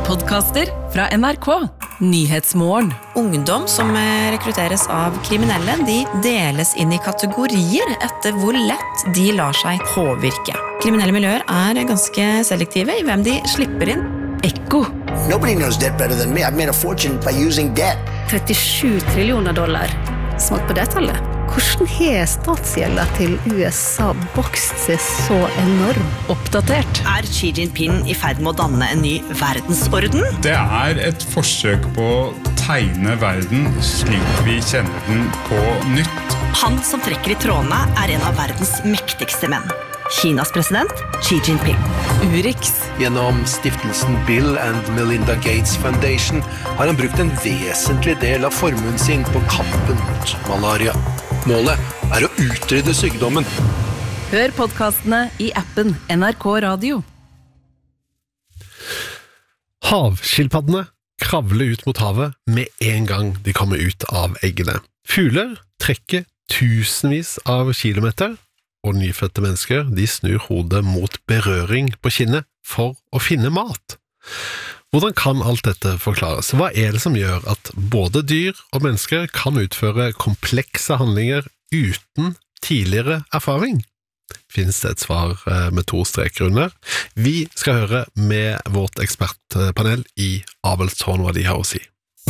Podcaster fra NRK. Nyhetsmorgen. Ungdom som rekrutteres av kriminelle, de deles inn i kategorier etter hvor lett de lar seg påvirke. Kriminelle miljøer ganske selektive i hvem de slipper inn. Ekko. Nobody knows debt better than me. I've made a fortune by using debt. 37 trillioner dollar. Smak på det tallet. Hvordan har statsgjelden til USA vokst seg så enorm? Oppdatert. Xi Jinping i ferd med å danne en ny verdensorden? Det et forsøk på å tegne verden slik vi kjenner den på nytt. Han som trekker i trådene en av verdens mektigste menn. Kinas president, Xi Jinping. Urix. Gjennom stiftelsen Bill and Melinda Gates Foundation har han brukt en vesentlig del av formuen sin på kampen mot malaria. Målet å utrydde sykdommen. Hør podcastene i appen NRK Radio. Havskilpaddene kravler ut mot havet med en gang de kommer ut av eggene. Fugler trekker tusenvis av kilometer, og nyfødte mennesker de snur hodet mot berøring på kinnet for å finne mat. Hvordan kan alt dette forklares? Hva det som gjør at både dyr og mennesker kan utføre komplekse handlinger uten tidligere erfaring? Finnes det et svar med 2 streker under? Vi skal høre med vårt ekspertpanel i Abelstårn hva de har å si.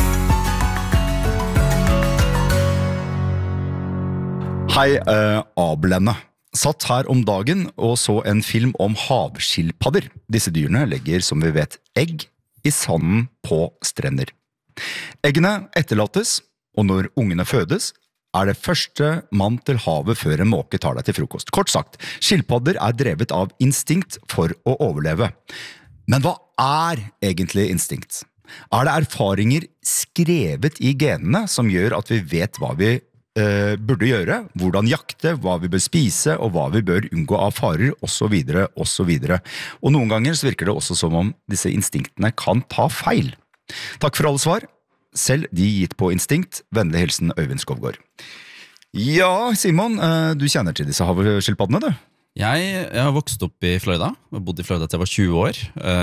Hei, Abelene. Satt her om dagen og så en film om havskilpadder. Disse dyrene legger, som vi vet, egg i sanden på strender. Eggene etterlates, og når ungene fødes, det første mann til havet før en måke tar deg til frokost. Kort sagt, skilpadder drevet av instinkt for å overleve. Men hva egentlig instinkt? Det erfaringer skrevet i genene som gjør at vi vet hva vi burde gjøre, hvordan jakte, hva vi bør spise, og hva vi bør unngå av farer, og så videre, og så videre. Og noen ganger så virker det også som om disse instinktene kan ta feil. Takk for alle svar. Selv de gitt på instinkt. Vennlig hilsen Øyvind Skovgaard. Ja, Simon, du kjenner til disse havskilpaddene, du? Jeg har vokst opp i Florida, og bodd i Florida til jeg var 20 år,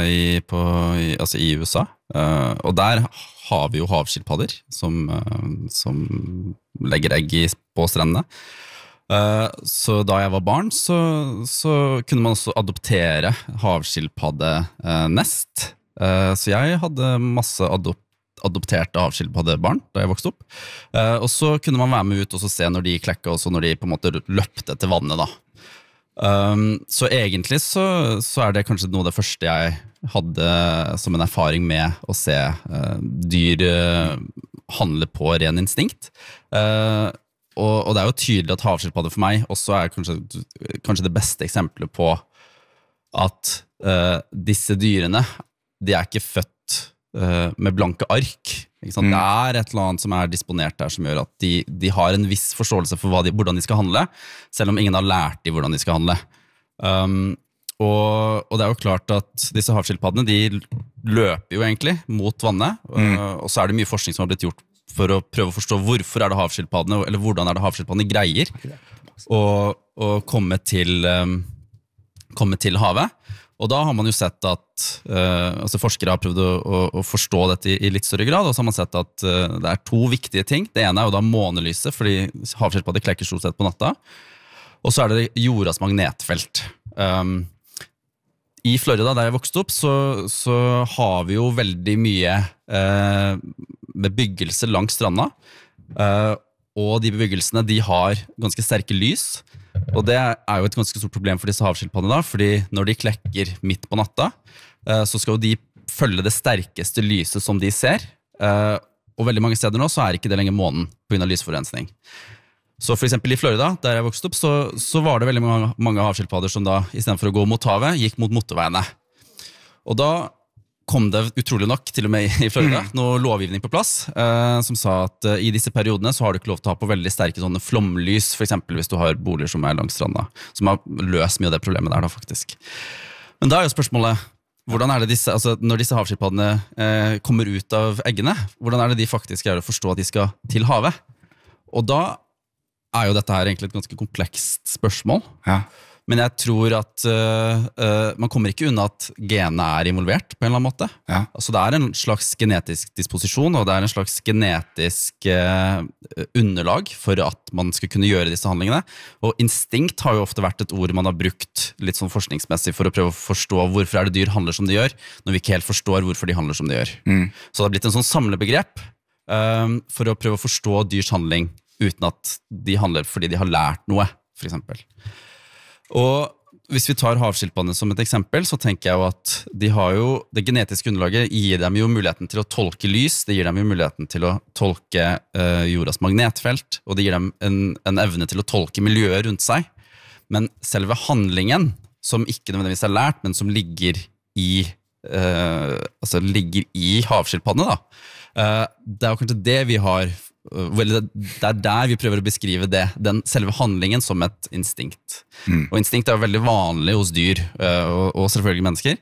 i USA. Og der har vi jo havskilpadder som legger egg på strendene. Så da jeg var barn, så kunne man også adoptere havskilpaddenest. Så jeg hadde masse adopterte havskilpaddebarn da jeg vokste opp. Og så kunne man være med ut og se når de klekket, og når de på en måte løpte til vannet da. Så egentlig så det kanskje noe av det første jeg hadde som en erfaring med å se dyr handle på ren instinkt. Og det jo tydelig at havskilpadder for meg også kanskje det beste eksempelet på at disse dyrene, de ikke født med blanke ark. Ikke sant? Det et eller annet som disponert der som gjør at de har en viss forståelse for hvordan de skal handle, selv om ingen har lært dem hvordan de skal handle. Og det jo klart at disse havskilpaddene, de løper jo egentlig mot vannet, og så det mye forskning som har blitt gjort for å prøve å forstå hvorfor det havskilpaddene, eller hvordan det havskilpaddene greier å komme til havet. Og da har man jo sett at forskere har prøvd å forstå dette i litt større grad, og så har man sett at det 2 viktige ting. Det ene jo da månelyset, fordi havskilpadder klekker stort sett på natta, og så det jordas magnetfelt. I Florida, der jeg vokste opp, så har vi jo veldig mye bebyggelse langs stranda, og de bebyggelsene de har ganske sterke lys, og det jo et ganske stort problem for disse havskilpaddene da, fordi når de klekker midt på natta, så skal jo de følge det sterkeste lyset som de ser, og veldig mange steder nå så ikke det lenger månen på grunn av lysforurensning. Så for eksempel i Florida, der jeg vokste opp, så var det veldig mange havskilpadder som da, i stedet for å gå mot havet, gikk mot motorveiene. Og da kom det utrolig nok, til og med i Florida, noe lovgivning på plass, som sa at i disse periodene så har du ikke lov til å ha på veldig sterke sånne flomlys, for eksempel hvis du har boliger som langs stranda, som har løst mye av det problemet der da, faktisk. Men da jo spørsmålet, hvordan det når disse havskilpaddene kommer ut av eggene, hvordan det de faktisk greier å forstå at de skal til havet? Og da jo dette her egentlig et ganske komplekst spørsmål, Men jeg tror at man kommer ikke unna at genene involvert på en eller annen måte. Ja. Altså det en slags genetisk disposisjon, og det en slags genetisk underlag for at man skal kunne gjøre disse handlingene. Og instinkt har jo ofte vært et ord man har brukt litt sånn forskningsmessig for å prøve å forstå hvorfor det dyr handler som de gjør, når vi ikke helt forstår hvorfor de handler som de gjør. Så det har blitt en sånn samlebegrep for å prøve å forstå dyrs handling uten at de handler fordi de har lært noe, for eksempel. Og hvis vi tar havskilpaddene som et eksempel, så tenker jeg jo at de har jo, det genetiske underlaget gir dem jo muligheten til å tolke lys, det gir dem jo muligheten til å tolke jordas magnetfelt, og det gir dem en evne til å tolke miljøet rundt seg. Men selve handlingen, som ikke nødvendigvis lært, men som ligger i havskilpaddene, det jo kanskje det vi har. Det der vi prøver å beskrive det, den selve handlingen som et instinkt. Og instinkt jo veldig vanlig hos dyr, og selvfølgelig mennesker.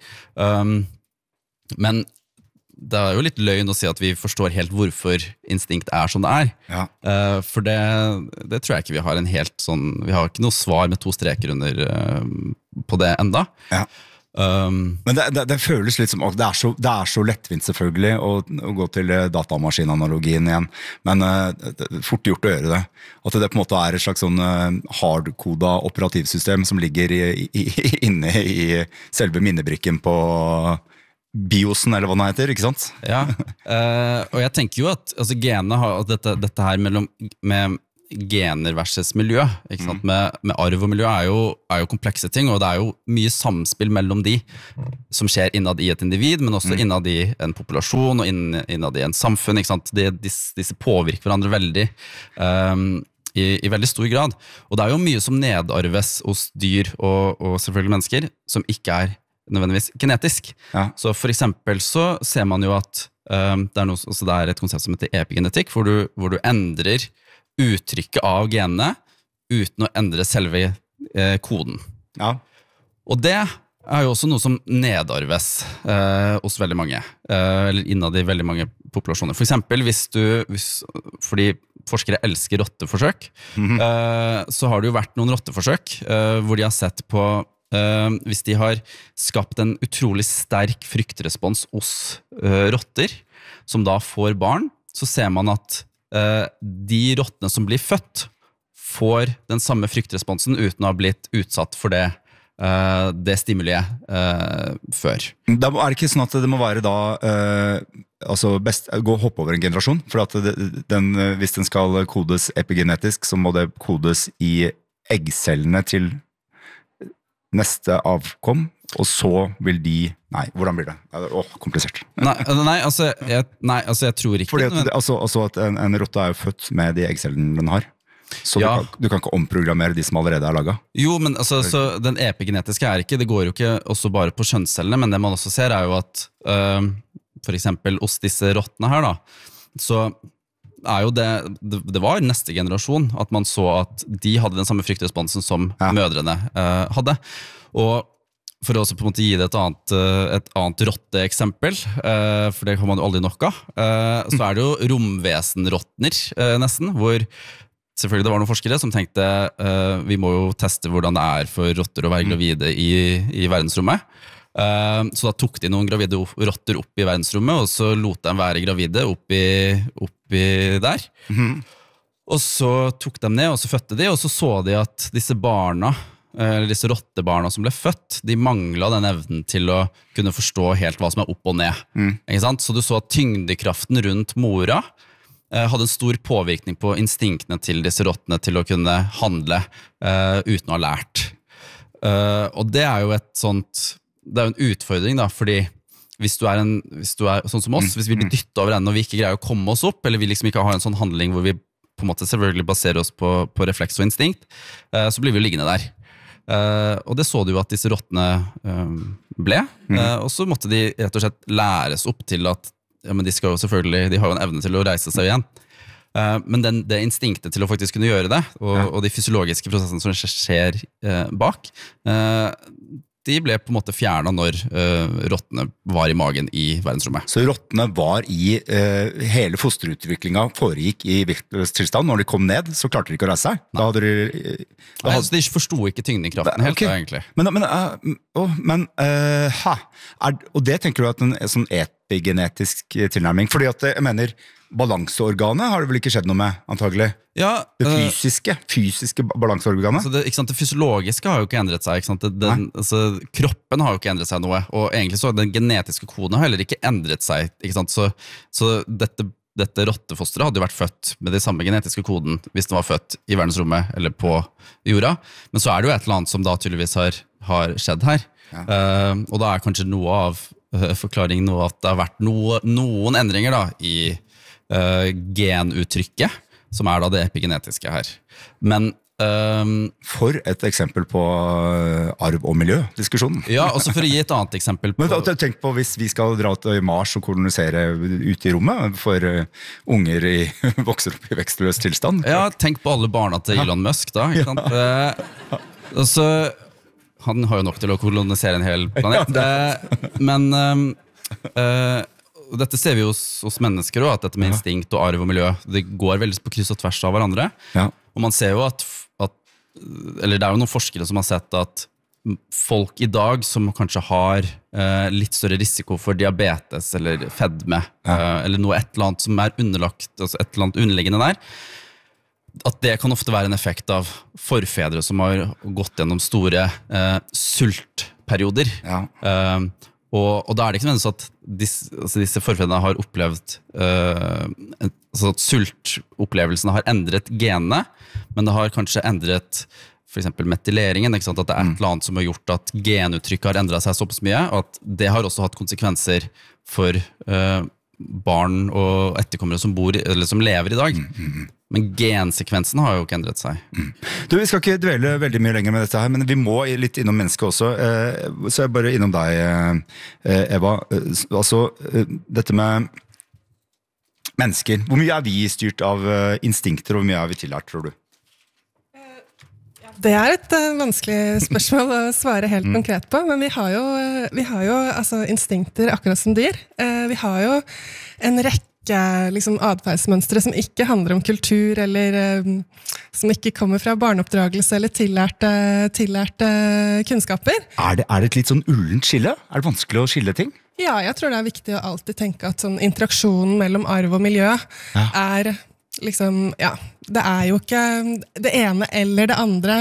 Men det jo litt løgn å si at vi forstår helt hvorfor instinkt som det Ja. For det tror jeg ikke vi har en helt sånn, vi har ikke noe svar med 2 streker under på det enda. Ja. Men det føles litt som det så lettvint selvfølgelig å gå til datamaskinanalogien igjen, men det fort gjort å gjøre det, at det på en måte et slags sånn hardkoda operativsystem som ligger inne i selve minnebrikken på biosen, eller hva den heter, ikke sant? Ja, og jeg tenker jo at altså, genene har dette her med gener versus miljø, ikke sant? Med arv og miljø jo komplekse ting, og det jo mye samspill mellom de som skjer innad i et individ, men også innad i en populasjon og innad i en samfunn, ikke sant? Disse påvirker hverandre veldig i veldig stor grad, og det jo mye som nedarves hos dyr og selvfølgelig mennesker, som ikke nødvendigvis genetisk. Ja. Så for eksempel så ser man jo at det et konsept som heter epigenetikk, hvor du endrer uttrykket av genene uten å endre selve koden. Ja. Og det jo også noe som nedarves hos veldig mange, eller innad i veldig mange populasjoner. For eksempel, fordi forskere elsker rotteforsøk, så har det jo vært noen rotteforsøk hvor de har sett på hvis de har skapt en utrolig sterk fryktrespons hos rotter, som da får barn, så ser man at de rottene som blir født får den samme fryktresponsen uten å ha blitt utsatt for det stimuliet før. Da det ikke sånn at det må være da altså hoppe over en generasjon, for at hvis den skal kodes epigenetisk, så må det kodes i eggcellene til neste avkom, og så vil hvordan blir det? Komplisert. Nei, jeg tror ikke. Fordi at en rotte jo født med de eggcellene den har, så du kan ikke omprogrammere de som allerede laget. Jo, men så den epigenetiske ikke, det går jo ikke også bare på kjønnscellene, men det man også ser jo at for eksempel hos disse rottene her da, så jo det var neste generasjon at man så at de hadde den samme fryktresponsen som mødrene hadde. Og for å også på en måte gi det et annet rotteeksempel, for det kan man jo aldri nok av, så det jo romvesenrottner nesten, hvor selvfølgelig det var noen forskere som tenkte vi må jo teste hvordan det for rotter å være gravide i verdensrommet. Så da tok de noen gravide rotter opp i verdensrommet, og så lot de være gravide oppi der. Og så tok de ned, og så fødte de, og så de at disse barna, eller disse rottebarna som ble født, de manglet den evnen til å kunne forstå helt hva som opp og ned. Ikke sant? Så du så at tyngdekraften rundt mora hadde en stor påvirkning på instinktene til disse rottene til å kunne handle uten å ha lært. Og det jo et sånt, det jo en utfordring da, fordi hvis du sånn som oss, hvis vi blir dyttet over enden og vi ikke greier å komme oss opp, eller vi liksom ikke har en sånn handling hvor vi på en måte selvfølgelig baserer oss på refleks og instinkt, så blir vi liggende der. Og det så du jo at disse rottene ble, og så måtte de rett og slett læres opp til at men de skal jo selvfølgelig, de har jo en evne til å reise seg igjen. Men det instinktet til å faktisk kunne gjøre det, og de fysiologiske prosessene som skjer bak, de ble på en måte fjernet når rottene var i magen i verdensrommet. Så rottene var i hele fosterutviklingen foregikk i vektløs tilstand. Når de kom ned, så klarte de ikke å reise seg. Da hadde de... De forstod ikke tyngdekraften helt, egentlig. Og det tenker du at en sånn epigenetisk tilnærming, fordi at jeg mener, balanseorganet har det vel ikke skjedd noe med, antagelig? Ja, det fysiske balanseorganet? Det fysiologiske har jo ikke endret seg, ikke sant? Kroppen har jo ikke endret seg noe, og egentlig så den genetiske koden har heller ikke endret seg, ikke sant? Så dette rottefosteret hadde jo vært født med de samme genetiske koden hvis det var født i verdensrommet eller på jorda, men så det jo et eller annet som da tydeligvis har skjedd her. Og da kanskje noe av forklaringen nå at det har vært noen endringer da i genuttrykket, som da det epigenetiske her. Men for et eksempel på arv- og miljø-diskusjonen. Ja, også for å gi et annet eksempel på... Men tenk på hvis vi skal dra til Mars og kolonisere ut i rommet for unger vokser opp i vekstløs tilstand. Ja, tenk på alle barna til Elon Musk da, ikke sant? Han har jo nok til å kolonisere en hel planet. Men dette ser vi hos mennesker også, at dette med instinkt og arv og miljø, det går veldig på kryss og tvers av hverandre. Og man ser jo eller det jo noen forskere som har sett at folk i dag som kanskje har litt større risiko for diabetes eller fedme, eller noe et eller annet som underlagt, altså et eller annet underliggende der, at det kan ofte være en effekt av forfedre som har gått gjennom store sultperioder. Og da det ikke nødvendigvis at disse forfedrene har opplevd at sultopplevelsene har endret genene, men det har kanskje endret for eksempel metyleringen, ikke sant? At det et eller annet som har gjort at genuttrykket har endret seg såpass mye, og at det har også hatt konsekvenser for barn og etterkommere som lever i dag. Men gensekvensen har jo ikke endret seg. Du, vi skal ikke dvele veldig mye lenger med dette her, men vi må litt innom mennesket også. Så jeg bare innom deg, Eva. Altså, dette med mennesker. Hvor mye vi styrt av instinkter, og hvor mye vi tillært, tror du? Det et vanskelig spørsmål å svare helt konkret på, men vi har jo altså, instinkter akkurat som dyr. Vi har jo en rekke adferdsmønstre som ikke handler om kultur, eller som ikke kommer fra barneoppdragelse eller tillærte kunnskaper. Det et litt sånn ullent skille? Det vanskelig å skille ting? Ja, jeg tror det viktig å alltid tenke at sånn interaksjonen mellom arv og miljø liksom, ja, det jo ikke det ene eller det andre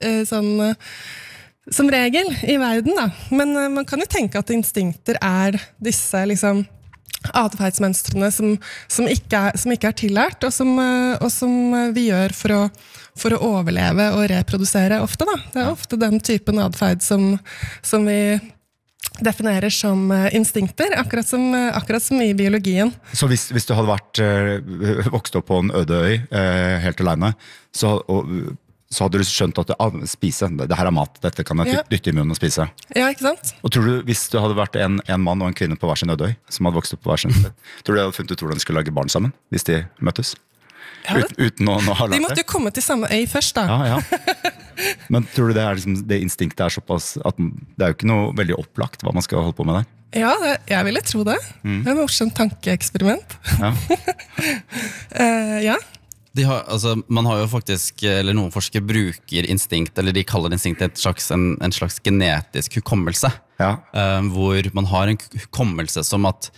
som regel i verden da. Men man kan jo tenke at instinkter disse liksom atferdsmønstrene som ikke tillært, og som vi gjør for å overleve og reprodusere ofte da. Det ofte den typen atferd som vi definerer som instinkter, akkurat som i biologien. Så hvis du hadde vokst opp på en øde øy helt alene, så hadde du skjønt at spise, det her mat, dette kan jeg dytte i munnen og spise. Ja, ikke sant? Og tror du, hvis du hadde vært en mann og en kvinne på hver sin øde øy, som hadde vokst opp på hver sin øde, tror du de hadde funnet ut hvordan de skulle lage barn sammen, hvis de møttes? Uten å ha lært det? De måtte jo komme til samme øy først da. Ja. Men tror du det instinktet såpass at det jo ikke noe veldig opplagt hva man skal holde på med der? Ja, jeg ville tro det. Det et morsomt tankeeksperiment. Ja. Man har jo faktisk, eller noen forskere bruker instinkt, eller de kaller instinkt en slags genetisk hukommelse, hvor man har en hukommelse som at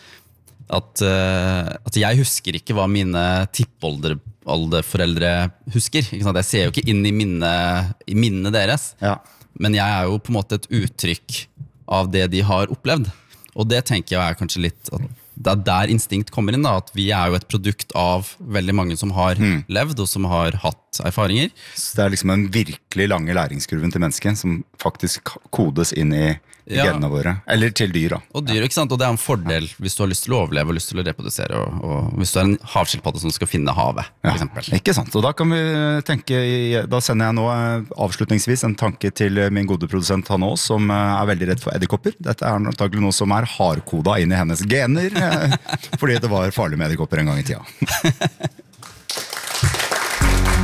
jeg husker ikke hva mine tippolderforeldre husker, ikke sant? Jeg ser jo ikke inn i minnet deres, men jeg jo på en måte et uttrykk av det de har opplevd, og det tenker jeg kanskje litt at det der instinkt kommer inn da, at vi jo et produkt av veldig mange som har levd og som har hatt erfaringer. Så det liksom en virkelig lange læringskurven til mennesket som faktisk kodes inn i genene våre, eller til dyr da. Og dyr, ikke sant? Og det en fordel hvis du har lyst til å overleve og lyst til å reprodusere, og hvis du en havskilpadde som skal finne havet, for eksempel. Ikke sant, og da kan vi tenke, da sender jeg nå avslutningsvis en tanke til min gode produsent Hanne Aas, som veldig redd for edderkopper. Dette antagelig noe som hardkoda inn i hennes gener, fordi det var farlig med edderkopper en gang i tida.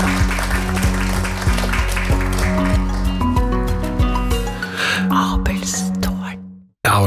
Abels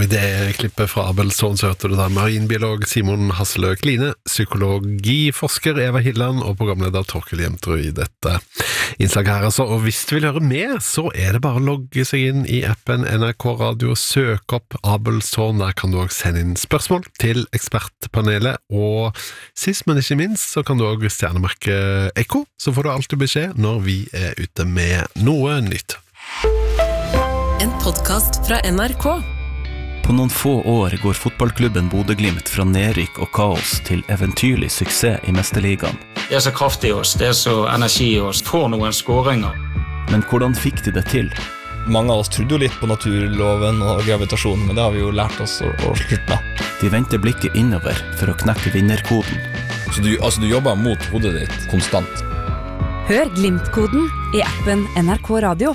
Og I det klippet fra Abelsson så hørte du da marinbiolog Simon Hasseløk Line, psykologiforsker Eva Hilland og programleder Torkel Jemtrud I dette innslaget her. Altså. Og hvis du vil høre mer, så det bare å logge seg inn I appen NRK Radio, søk opp Abelsson, der kan du også sende inn spørsmål til ekspertpanelet, og sist, men ikke minst, så kan du også stjernemerke Ekko, så får du alltid beskjed når vi ute med noe nytt. En podcast fra NRK. På noen få år går fotballklubben Bodø/Glimt fra nedrykk og kaos til eventyrlig suksess I Mesterligaen. Det så kraftig I oss, det så energi I oss, får noen skåringer. Men hvordan fikk de det til? Mange av oss trodde jo litt på naturloven og gravitasjonen, men det har vi jo lært oss å slutte med. De vendte blikket innover for å knekke vinnerkoden. Så du jobber mot hodet ditt konstant. Hør Glimt-koden I appen NRK Radio.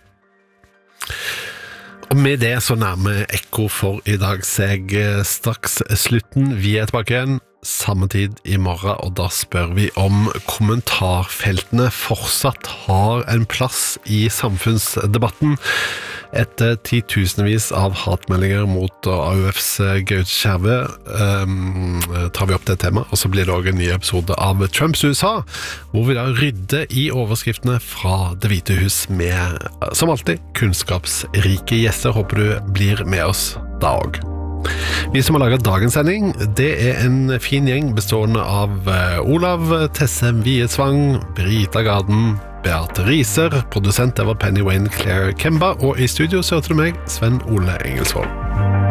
Og med det så nærmer Ekko for I dag seg straks slutten. Vi tilbake igjen samme tid I morgen, og da spør vi om kommentarfeltene fortsatt har en plass I samfunnsdebatten. Etter titusenvis av hatmeldinger mot AUFs Gaute Skjervø tar vi opp det temaet, og så blir det også en ny episode av Trumps USA, hvor vi da rydder I overskriftene fra Det hvite hus med, som alltid, kunnskapsrike gjester. Håper du blir med oss da også. Vi som har laget dagens sending, det en fin gjeng bestående av Olav Tessem Vietsvang, Brita Garden, Beate Riser, produsent var Penny Wayne Claire Kemba, og I studio så hørte du meg, Sven Ole Engelsvold.